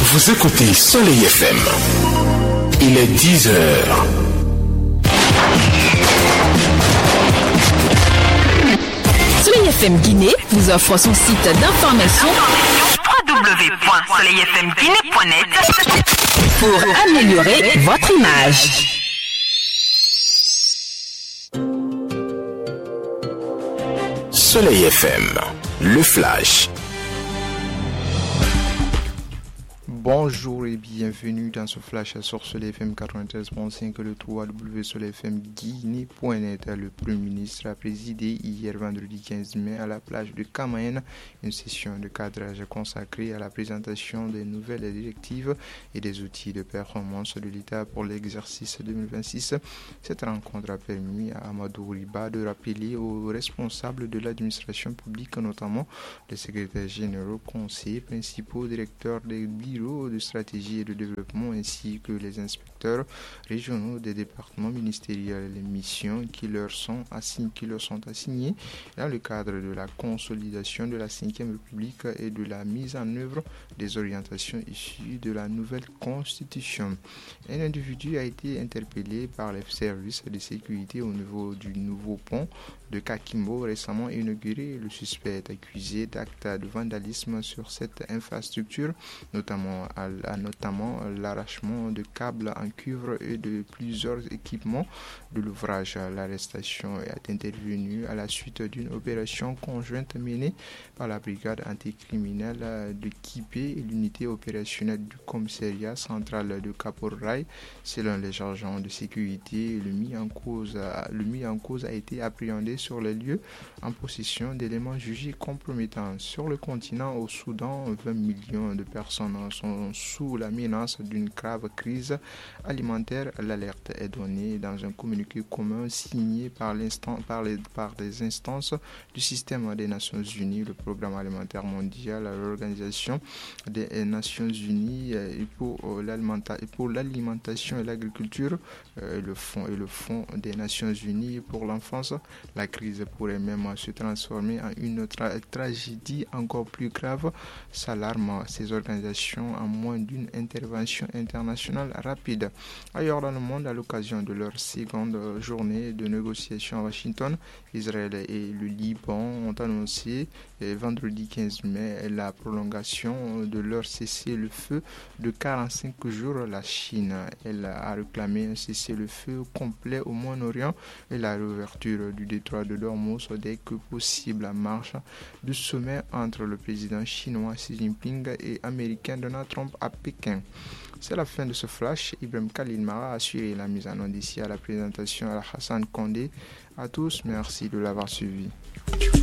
Vous écoutez Soleil FM. Il est 10 heures. Soleil FM Guinée vous offre son site d'information www.soleilfmguinée.net pour améliorer votre image. Soleil FM, le flash. Bonjour et bienvenue dans ce flash sur Soleil FM 93.5, le www.soleilfmguinée.net. Le Premier ministre a présidé hier vendredi 15 mai à la plage de Camaïenne une session de cadrage consacrée à la présentation des nouvelles directives et des outils de performance de l'État pour l'exercice 2026. Cette rencontre a permis à Amadou Riba de rappeler aux responsables de l'administration publique, notamment les secrétaires généraux, conseillers principaux, directeurs des bureaux de stratégie et de développement ainsi que les inspecteurs régionaux des départements ministériels, les missions qui leur sont assignées dans le cadre de la consolidation de la Ve République et de la mise en œuvre des orientations issues de la nouvelle Constitution. Un individu a été interpellé par les services de sécurité au niveau du nouveau pont de Kakimbo récemment inauguré. Le suspect est accusé d'actes de vandalisme sur cette infrastructure, notamment l'arrachement de câbles en cuivre et de plusieurs équipements de l'ouvrage. L'arrestation est intervenue à la suite d'une opération conjointe menée par la brigade anticriminelle de Kipé et l'unité opérationnelle du commissariat central de Kaporai. Selon les agents de sécurité, le mis en cause a été appréhendé sur les lieux en possession d'éléments jugés compromettants. Sur le continent, au Soudan, 20 millions de personnes sont sous la menace d'une grave crise alimentaire. L'alerte est donnée dans un communiqué commun signé par des instances du système des Nations Unies, le Programme alimentaire mondial, l'Organisation des Nations Unies pour l'alimentation et l'agriculture, le Fonds des Nations Unies pour l'enfance. La crise pourrait même se transformer en une tragédie encore plus grave, s'alarment ces organisations en moins d'une intervention internationale rapide. Ailleurs dans le monde, à l'occasion de leur seconde journée de négociations à Washington, Israël et le Liban ont annoncé vendredi 15 mai la prolongation de leur cessez-le-feu de 45 jours. La Chine, elle a réclamé un cessez-le-feu complet au Moyen-Orient et la réouverture du détroit de Dormuz dès que possible en marge du sommet entre le président chinois Xi Jinping et américain Donald Trump à Pékin. C'est la fin de ce flash. Ibrahim Khalil Mara a assuré la mise en onde ici à la présentation à Hassan Condé. À tous, merci de l'avoir suivi.